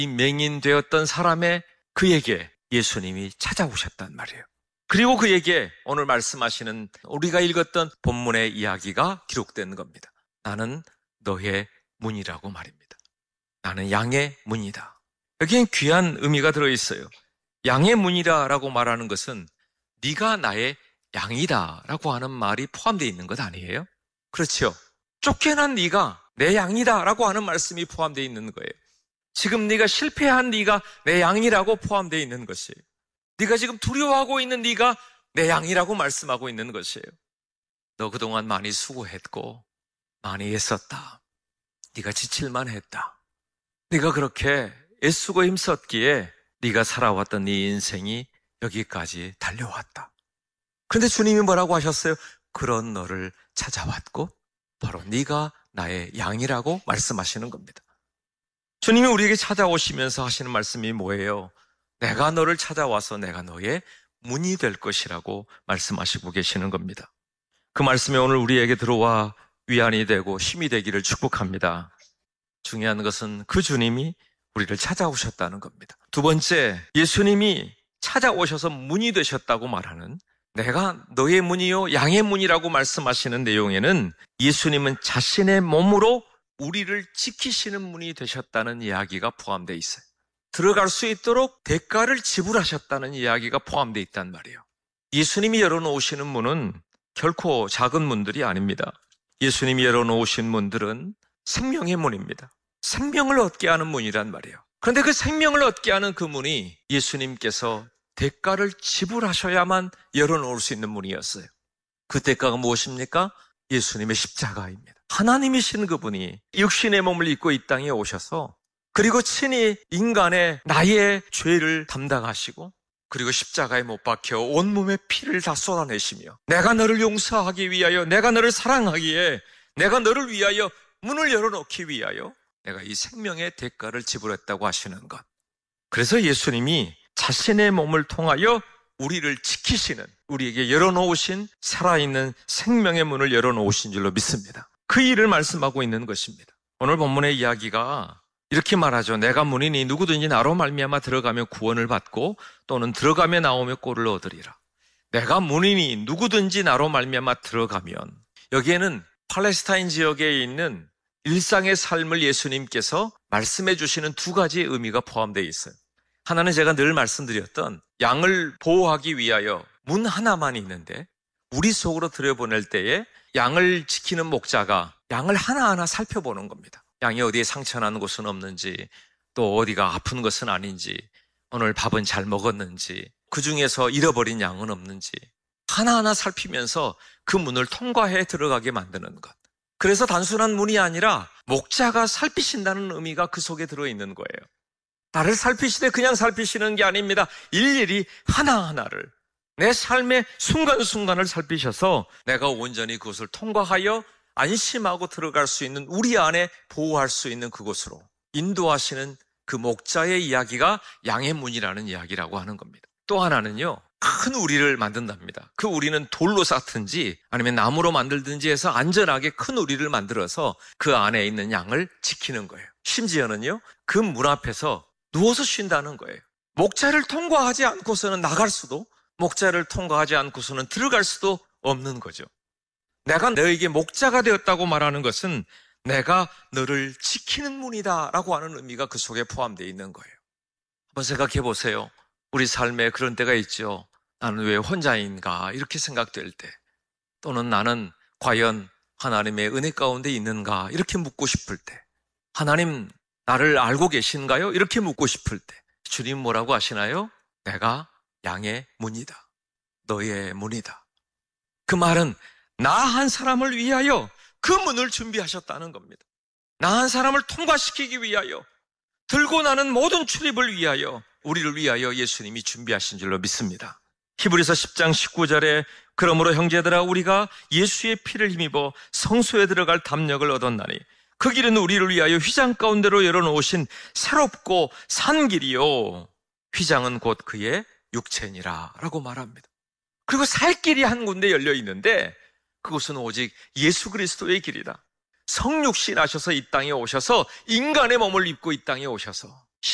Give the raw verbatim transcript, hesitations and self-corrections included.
이 맹인되었던 사람의 그에게 예수님이 찾아오셨단 말이에요. 그리고 그에게 오늘 말씀하시는 우리가 읽었던 본문의 이야기가 기록된 겁니다. 나는 너의 문이라고 말입니다. 나는 양의 문이다. 여기엔 귀한 의미가 들어있어요. 양의 문이라고 말하는 것은 네가 나의 양이다 라고 하는 말이 포함되어 있는 것 아니에요? 그렇죠? 쫓겨난 네가 내 양이다 라고 하는 말씀이 포함되어 있는 거예요. 지금 네가 실패한 네가 내 양이라고 포함되어 있는 것이에요. 네가 지금 두려워하고 있는 네가 내 양이라고 말씀하고 있는 것이에요. 너 그동안 많이 수고했고 많이 애썼다. 네가 지칠만 했다. 네가 그렇게 애쓰고 힘썼기에 네가 살아왔던 네 인생이 여기까지 달려왔다. 그런데 주님이 뭐라고 하셨어요? 그런 너를 찾아왔고 바로 네가 나의 양이라고 말씀하시는 겁니다. 주님이 우리에게 찾아오시면서 하시는 말씀이 뭐예요? 내가 너를 찾아와서 내가 너의 문이 될 것이라고 말씀하시고 계시는 겁니다. 그 말씀이 오늘 우리에게 들어와 위안이 되고 힘이 되기를 축복합니다. 중요한 것은 그 주님이 우리를 찾아오셨다는 겁니다. 두 번째, 예수님이 찾아오셔서 문이 되셨다고 말하는 내가 너의 문이요 양의 문이라고 말씀하시는 내용에는 예수님은 자신의 몸으로 우리를 지키시는 문이 되셨다는 이야기가 포함되어 있어요. 들어갈 수 있도록 대가를 지불하셨다는 이야기가 포함되어 있단 말이에요. 예수님이 열어놓으시는 문은 결코 작은 문들이 아닙니다. 예수님이 열어놓으신 문들은 생명의 문입니다. 생명을 얻게 하는 문이란 말이에요. 그런데 그 생명을 얻게 하는 그 문이 예수님께서 대가를 지불하셔야만 열어놓을 수 있는 문이었어요. 그 대가가 무엇입니까? 예수님의 십자가입니다. 하나님이신 그분이 육신의 몸을 입고 이 땅에 오셔서 그리고 친히 인간의 나의 죄를 담당하시고 그리고 십자가에 못 박혀 온몸의 피를 다 쏟아내시며 내가 너를 용서하기 위하여 내가 너를 사랑하기에 내가 너를 위하여 문을 열어놓기 위하여 내가 이 생명의 대가를 지불했다고 하시는 것. 그래서 예수님이 자신의 몸을 통하여 우리를 지키시는 우리에게 열어놓으신 살아있는 생명의 문을 열어놓으신 줄로 믿습니다. 그 일을 말씀하고 있는 것입니다. 오늘 본문의 이야기가 이렇게 말하죠. 내가 문이니 누구든지 나로 말미암아 들어가며 구원을 받고 또는 들어가며 나오며 꼴을 얻으리라. 내가 문이니 누구든지 나로 말미암아 들어가면 여기에는 팔레스타인 지역에 있는 일상의 삶을 예수님께서 말씀해 주시는 두 가지 의미가 포함되어 있어요. 하나는 제가 늘 말씀드렸던 양을 보호하기 위하여 문 하나만 있는데 우리 속으로 들여보낼 때에 양을 지키는 목자가 양을 하나하나 살펴보는 겁니다. 양이 어디에 상처난 곳은 없는지 또 어디가 아픈 것은 아닌지 오늘 밥은 잘 먹었는지 그 중에서 잃어버린 양은 없는지 하나하나 살피면서 그 문을 통과해 들어가게 만드는 것. 그래서 단순한 문이 아니라 목자가 살피신다는 의미가 그 속에 들어있는 거예요. 나를 살피시되 그냥 살피시는 게 아닙니다. 일일이 하나하나를 내 삶의 순간순간을 살피셔서 내가 온전히 그것을 통과하여 안심하고 들어갈 수 있는 우리 안에 보호할 수 있는 그곳으로 인도하시는 그 목자의 이야기가 양의 문이라는 이야기라고 하는 겁니다. 또 하나는요, 큰 우리를 만든답니다. 그 우리는 돌로 쌓든지 아니면 나무로 만들든지 해서 안전하게 큰 우리를 만들어서 그 안에 있는 양을 지키는 거예요. 심지어는요, 그 문 앞에서 누워서 쉰다는 거예요. 목자를 통과하지 않고서는 나갈 수도, 목자를 통과하지 않고서는 들어갈 수도 없는 거죠. 내가 너에게 목자가 되었다고 말하는 것은 내가 너를 지키는 문이다 라고 하는 의미가 그 속에 포함되어 있는 거예요. 한번 생각해 보세요. 우리 삶에 그런 때가 있죠. 나는 왜 혼자인가 이렇게 생각될 때, 또는 나는 과연 하나님의 은혜 가운데 있는가 이렇게 묻고 싶을 때, 하나님 나를 알고 계신가요? 이렇게 묻고 싶을 때 주님 뭐라고 하시나요? 내가 양의 문이다. 너의 문이다. 그 말은 나 한 사람을 위하여 그 문을 준비하셨다는 겁니다. 나 한 사람을 통과시키기 위하여, 들고 나는 모든 출입을 위하여, 우리를 위하여 예수님이 준비하신 줄로 믿습니다. 히브리서 십 장 십구 절에 그러므로 형제들아 우리가 예수의 피를 힘입어 성소에 들어갈 담력을 얻었나니 그 길은 우리를 위하여 휘장 가운데로 열어놓으신 새롭고 산 길이요 휘장은 곧 그의 육체니라 라고 말합니다. 그리고 살 길이 한 군데 열려 있는데 그것은 오직 예수 그리스도의 길이다. 성육신 하셔서 이 땅에 오셔서 인간의 몸을 입고 이 땅에 오셔서